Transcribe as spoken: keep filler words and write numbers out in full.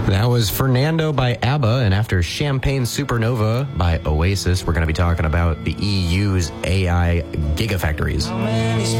That was Fernando by ABBA, and after Champagne Supernova by Oasis, we're going to be talking about the E U's A I gigafactories.